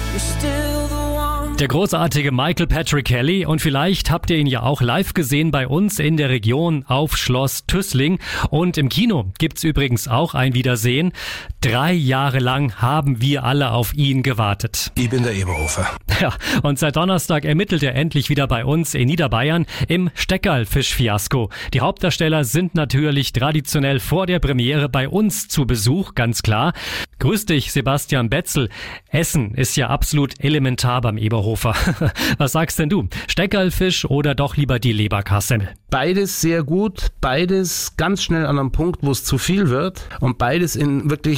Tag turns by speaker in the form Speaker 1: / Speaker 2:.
Speaker 1: Der großartige Michael Patrick Kelly, und vielleicht habt ihr ihn ja auch live gesehen bei uns in der Region auf Schloss Tüßling, und im Kino gibt's übrigens auch ein Wiedersehen. 3 Jahre lang haben wir alle auf ihn gewartet.
Speaker 2: Ich bin der Eberhofer.
Speaker 1: Ja, und seit Donnerstag ermittelt er endlich wieder bei uns in Niederbayern im Steckerl-Fisch-Fiasko. Die Hauptdarsteller sind natürlich traditionell vor der Premiere bei uns zu Besuch, ganz klar. Grüß dich, Sebastian Betzel. Essen ist ja absolut elementar beim Eberhofer. Was sagst denn du? Steckerlfisch oder doch lieber die Leberkassemmel?
Speaker 2: Beides sehr gut, beides ganz schnell an einem Punkt, wo es zu viel wird, und beides in wirklich